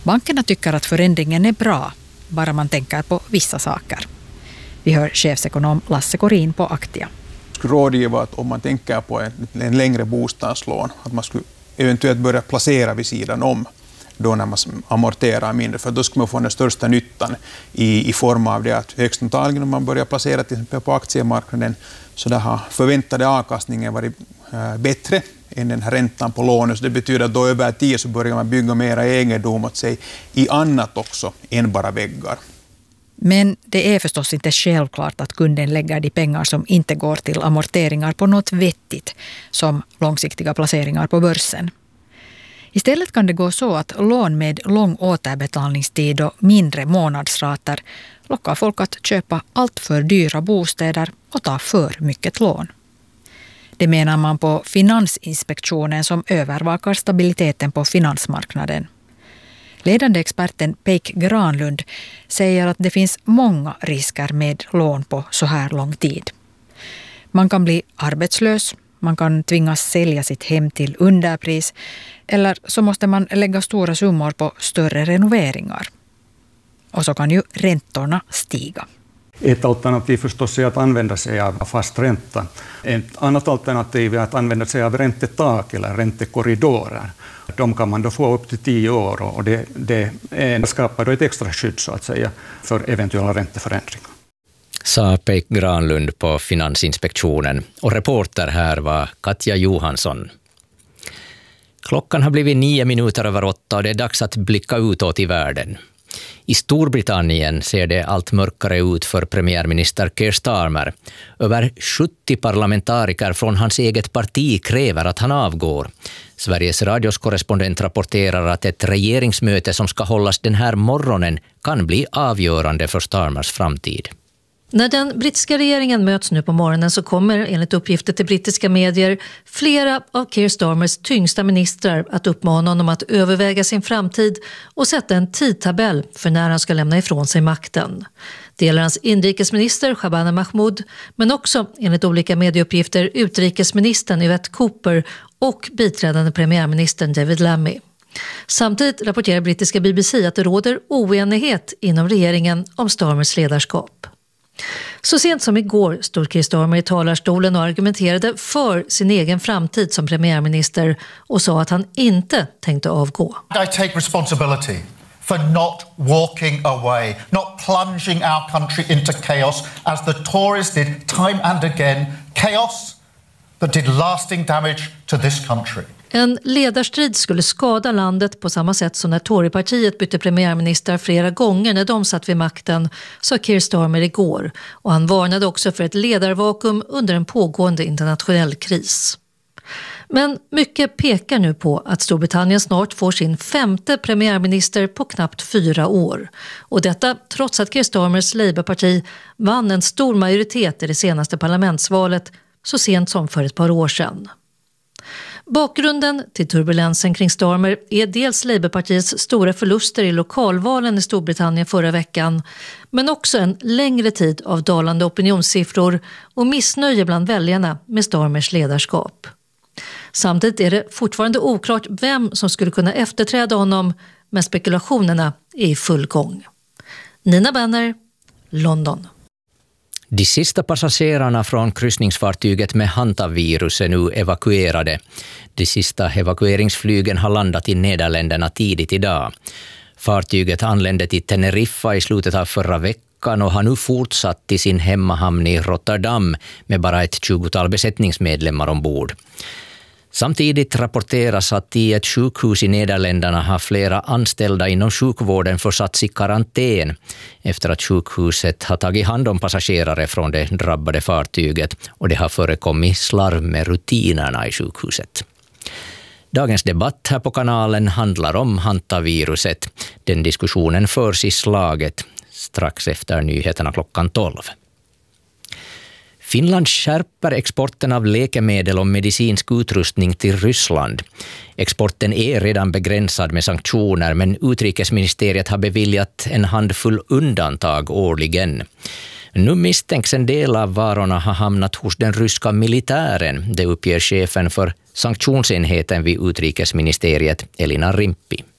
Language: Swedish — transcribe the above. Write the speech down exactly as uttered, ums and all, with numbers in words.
Bankerna tycker att förändringen är bra, bara man tänker på vissa saker. Vi hör chefsekonom Lasse Korin på Aktia. Jag skulle rådgiva att om man tänker på en, en längre bostadslån, att man skulle eventuellt börja placera vid sidan om då när man amorterar mindre, för då skulle man få den största nyttan i, i form av det att högst antagligen om man börjar placera till exempel på aktiemarknaden så där har förväntade avkastningen varit äh, bättre än den här räntan på lånet. Så det betyder att då över tid så börjar man bygga mera egendom åt sig i annat också än bara väggar. Men det är förstås inte självklart att kunden lägger de pengar som inte går till amorteringar på något vettigt, som långsiktiga placeringar på börsen. Istället kan det gå så att lån med lång återbetalningstid och mindre månadsrater lockar folk att köpa allt för dyra bostäder och ta för mycket lån. Det menar man på Finansinspektionen som övervakar stabiliteten på finansmarknaden. Ledande experten Peik Granlund säger att det finns många risker med lån på så här lång tid. Man kan bli arbetslös, man kan tvingas sälja sitt hem till underpris eller så måste man lägga stora summor på större renoveringar. Och så kan ju räntorna stiga. Ett alternativ förstås är att använda sig av fast ränta. Ett annat alternativ är att använda sig av räntetak eller räntekorridorer. De kan man då få upp till tio år och det, det skapar då ett extra skydd så att säga för eventuella ränteförändringar. Sa Peik Granlund på Finansinspektionen och reporter här var Katja Johansson. Klockan har blivit nio minuter över åtta och det är dags att blicka utåt i världen. I Storbritannien ser det allt mörkare ut för premiärminister Keir Starmer. Över sjuttio parlamentariker från hans eget parti kräver att han avgår. Sveriges Radios korrespondent rapporterar att ett regeringsmöte som ska hållas den här morgonen kan bli avgörande för Starmers framtid. När den brittiska regeringen möts nu på morgonen så kommer enligt uppgifter till brittiska medier flera av Keir Starmers tyngsta ministrar att uppmana honom att överväga sin framtid och sätta en tidtabell för när han ska lämna ifrån sig makten. Det gäller hans inrikesminister Shabana Mahmoud men också enligt olika medieuppgifter utrikesministern Yvette Cooper och biträdande premiärministern David Lammy. Samtidigt rapporterar brittiska B B C att det råder oenighet inom regeringen om Starmers ledarskap. Så sent som igår stod Keir Starmer i talarstolen och argumenterade för sin egen framtid som premiärminister och sa att han inte tänkte avgå. I take responsibility for not walking away, not plunging our country into chaos as the Tories did time and again, chaos that did lasting damage to this country. En ledarstrid skulle skada landet på samma sätt som när Torypartiet bytte premiärminister flera gånger när de satt vid makten, sa Keir Starmer igår. Och han varnade också för ett ledarvakuum under en pågående internationell kris. Men mycket pekar nu på att Storbritannien snart får sin femte premiärminister på knappt fyra år. Och detta trots att Keir Starmers Labourparti vann en stor majoritet i det senaste parlamentsvalet så sent som för ett par år sedan. Bakgrunden till turbulensen kring Starmer är dels Labourpartiets stora förluster i lokalvalen i Storbritannien förra veckan, men också en längre tid av dalande opinionssiffror och missnöje bland väljarna med Starmers ledarskap. Samtidigt är det fortfarande oklart vem som skulle kunna efterträda honom, men spekulationerna är i full gång. Nina Benner, London. De sista passagerarna från kryssningsfartyget med hantavirus är nu evakuerade. De sista evakueringsflygen har landat i Nederländerna tidigt idag. Fartyget anlände till Teneriffa i slutet av förra veckan och har nu fortsatt till sin hemmahamn i Rotterdam med bara ett tjugotal besättningsmedlemmar ombord. Samtidigt rapporteras att i ett sjukhus i Nederländerna har flera anställda inom sjukvården försatts i karantän efter att sjukhuset har tagit hand om passagerare från det drabbade fartyget och det har förekommit slarv med rutinerna i sjukhuset. Dagens debatt här på kanalen handlar om hantaviruset. Den diskussionen förs i slaget strax efter nyheterna klockan tolv. Finland skärper exporten av läkemedel och medicinsk utrustning till Ryssland. Exporten är redan begränsad med sanktioner, men utrikesministeriet har beviljat en handfull undantag årligen. Nu misstänks en del av varorna ha hamnat hos den ryska militären. Det uppger chefen för sanktionsenheten vid utrikesministeriet, Elina Rimpi.